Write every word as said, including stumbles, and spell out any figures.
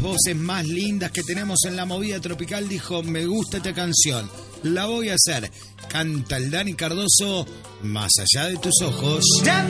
voces más lindas que tenemos en la movida tropical, dijo: me gusta esta canción, la voy a hacer. Canta el Dani Cardoso, Más allá de tus ojos. Ya no